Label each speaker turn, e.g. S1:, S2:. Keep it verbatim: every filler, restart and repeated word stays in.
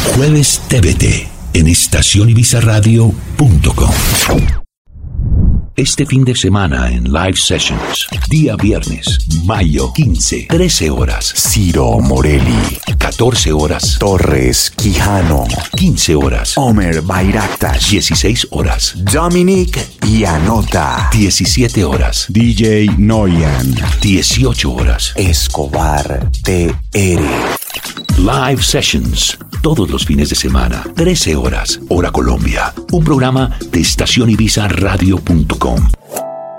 S1: Jueves T V T en estación ibiza radio punto com. Este fin de semana en Live Sessions, día viernes, mayo quince, trece horas,
S2: Ciro Morelli,
S1: catorce horas,
S2: Torres Quijano,
S1: quince horas,
S2: Omer Bayraktas,
S1: dieciséis horas,
S2: Dominic Ianota,
S1: diecisiete horas,
S2: D J Noyan,
S1: dieciocho horas,
S2: Escobar T R.
S1: Live Sessions, todos los fines de semana, trece horas, hora Colombia. Un programa de estación ibiza radio punto com.